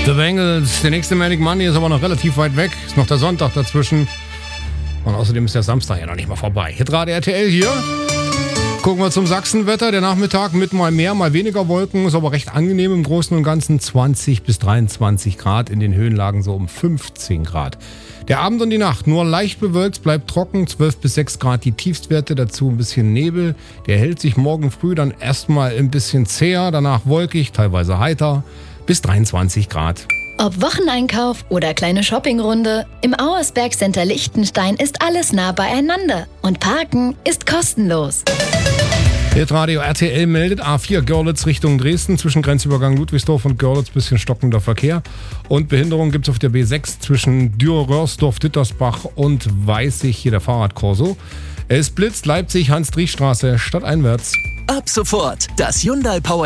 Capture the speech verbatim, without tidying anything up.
The Bengals, der nächste Manic Monday ist aber noch relativ weit weg. Ist noch der Sonntag dazwischen. Und außerdem ist der Samstag ja noch nicht mal vorbei. Hitradio R T L hier. Gucken wir zum Sachsenwetter. Der Nachmittag mit mal mehr, mal weniger Wolken. Ist aber recht angenehm im Großen und Ganzen. zwanzig bis dreiundzwanzig Grad. In den Höhenlagen so um fünfzehn Grad. Der Abend und die Nacht nur leicht bewölkt, bleibt trocken. zwölf bis sechs Grad die Tiefstwerte. Dazu ein bisschen Nebel. Der hält sich morgen früh dann erstmal ein bisschen zäher. Danach wolkig, teilweise heiter. Bis dreiundzwanzig Grad. Ob Wocheneinkauf oder kleine Shoppingrunde, im Auersberg Center Liechtenstein ist alles nah beieinander und Parken ist kostenlos. Hitradio R T L meldet A vier Görlitz Richtung Dresden, zwischen Grenzübergang Ludwigsdorf und Görlitz bisschen stockender Verkehr. Und Behinderung gibt es auf der B sechs zwischen Dürr-Röhrsdorf, Dittersbach und Weißig, hier der Fahrradkorso. Es blitzt Leipzig, Hans-Driesch-Straße, stadteinwärts. Ab sofort das Hyundai Power